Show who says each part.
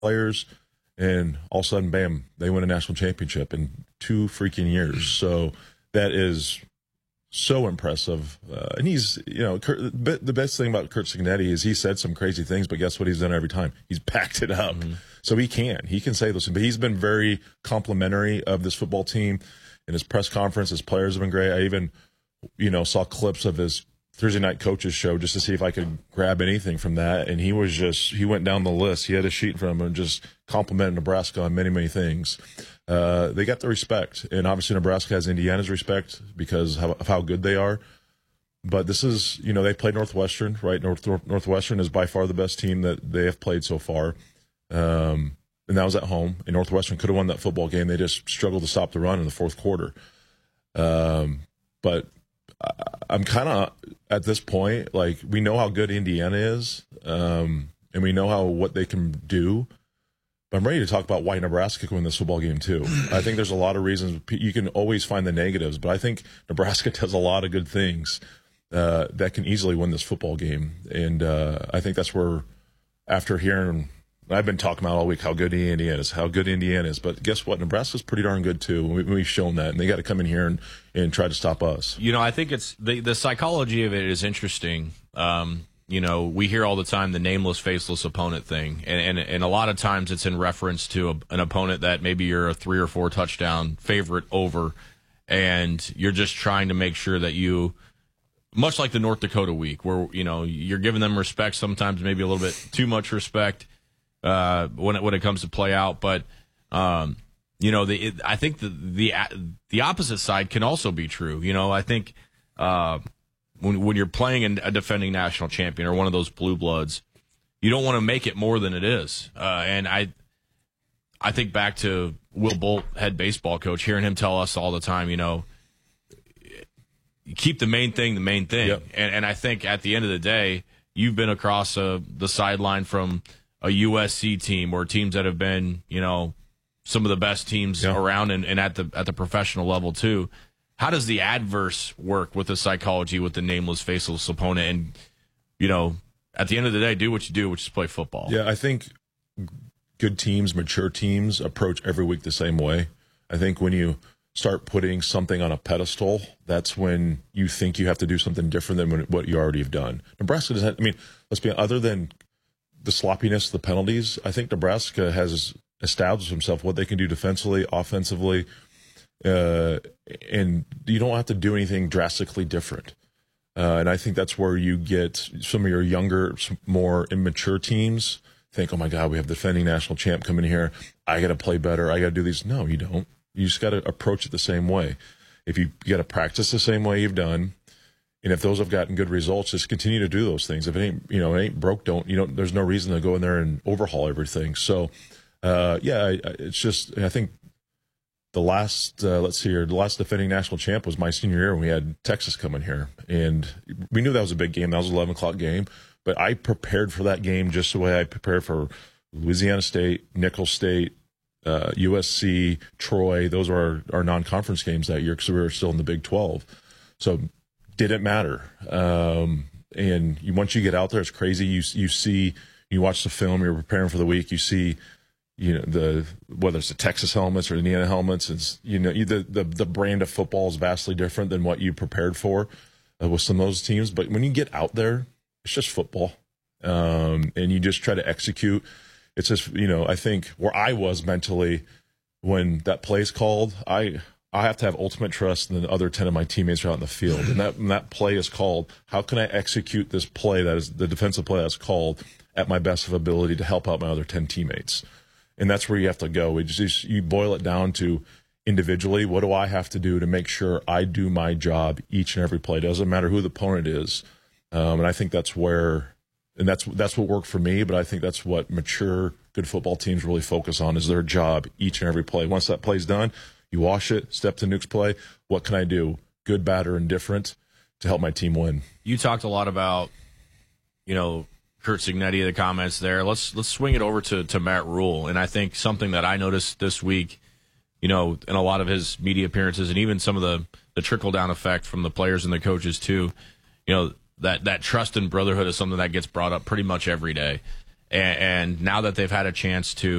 Speaker 1: players, and all of a sudden, bam, they win a national championship in 2 freaking years. So that is so impressive. And he's, the best thing about Curt Cignetti is he said some crazy things, but guess what he's done every time? He's backed it up. Mm-hmm. So he can say those things. But he's been very complimentary of this football team. In his press conference, his players have been great. I even, saw clips of his Thursday night coaches show just to see if I could grab anything from that. And he went down the list. He had a sheet from him and just complimented Nebraska on many, many things. They got the respect. And obviously Nebraska has Indiana's respect because of how good they are. But this is, they played Northwestern, right? Northwestern is by far the best team that they have played so far. And that was at home. And Northwestern could have won that football game. They just struggled to stop the run in the fourth quarter. But I'm kind of at this point, like, we know how good Indiana is, and we know what they can do. But I'm ready to talk about why Nebraska can win this football game too. I think there's a lot of reasons. You can always find the negatives, but I think Nebraska does a lot of good things that can easily win this football game. And I think that's where, after hearing, I've been talking about all week how good Indiana is. But guess what? Nebraska's pretty darn good too. We've shown that, and they got to come in here and try to stop us.
Speaker 2: I think it's the psychology of it is interesting. We hear all the time the nameless, faceless opponent thing, and a lot of times it's in reference to an opponent that maybe you're a 3 or 4 touchdown favorite over, and you're just trying to make sure that you, much like the North Dakota week, where you're giving them respect, sometimes maybe a little bit too much respect. When it comes to play out, but I think the opposite side can also be true. I think when you're playing a defending national champion or one of those blue bloods, you don't want to make it more than it is. And I think back to Will Bolt, head baseball coach, hearing him tell us all the time, you keep the main thing the main thing.
Speaker 1: Yep.
Speaker 2: And I think at the end of the day, you've been across the sideline from a USC team or teams that have been, some of the best teams around and at the professional level too. How does the adverse work with the psychology with the nameless, faceless opponent? And, at the end of the day, do what you do, which is play football.
Speaker 1: Yeah, I think good teams, mature teams approach every week the same way. I think when you start putting something on a pedestal, that's when you think you have to do something different than what you already have done. Nebraska doesn't, let's be honest, other than the sloppiness, the penalties, I think Nebraska has established himself what they can do defensively, offensively, and you don't have to do anything drastically different. And I think that's where you get some of your younger, more immature teams think, oh my God, we have defending national champ coming here. I got to play better. I got to do these. No, you don't. You just got to approach it the same way. If you got to practice the same way you've done, and if those have gotten good results, just continue to do those things. If it ain't broke, there's no reason to go in there and overhaul everything. So, it's just, I think the last, the last defending national champ was my senior year when we had Texas coming here. And we knew that was a big game. That was an 11 o'clock game. But I prepared for that game just the way I prepared for Louisiana State, Nicholls State, USC, Troy. Those were our non-conference games that year because we were still in the Big 12. So didn't matter. And once you get out there, it's crazy. You watch the film, you're preparing for the week, you see, whether it's the Texas helmets or the Indiana helmets, it's, the brand of football is vastly different than what you prepared for with some of those teams. But when you get out there, it's just football. And you just try to execute. It's just, I think where I was mentally when that play is called, I have to have ultimate trust in the other 10 of my teammates out in the field. And that play is called, how can I execute this play that is the defensive play that's called at my best of ability to help out my other 10 teammates? And that's where you have to go. You boil it down to individually, what do I have to do to make sure I do my job each and every play? It doesn't matter who the opponent is. And I think that's where, and that's what worked for me, but I think that's what mature, good football teams really focus on is their job each and every play. Once that play's done, you wash it, step to next play. What can I do? Good, bad, or indifferent to help my team win.
Speaker 2: You talked a lot about, Curt Cignetti, the comments there. Let's swing it over to Matt Rhule. And I think something that I noticed this week, in a lot of his media appearances and even some of the trickle-down effect from the players and the coaches too, that trust and brotherhood is something that gets brought up pretty much every day. And now that they've had a chance to